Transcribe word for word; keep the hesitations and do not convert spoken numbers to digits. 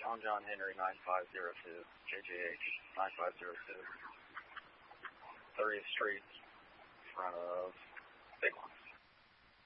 Tom John Henry nine five zero two, J J H nine five zero two, thirtieth Street, in front of Big One.